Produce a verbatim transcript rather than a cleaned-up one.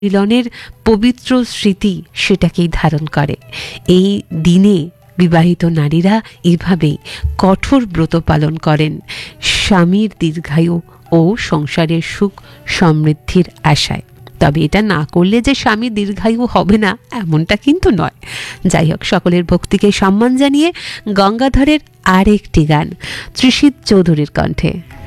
মিলনের পবিত্র স্মৃতি সেটাকেই ধারণ করে। এই দিনে বিবাহিত নারীরা এভাবেই কঠোর ব্রত পালন করেন স্বামীর দীর্ঘায়ু ও সংসারের সুখ সমৃদ্ধির আশায়। তবে এটা না করলে যে স্বামী দীর্ঘায়ু হবে না এমনটা কিন্তু নয়। যাই হোক, সকলের ভক্তিকে সম্মান জানিয়ে গঙ্গাধরের আরেকটি গান তৃষিত চৌধুরীর কণ্ঠে।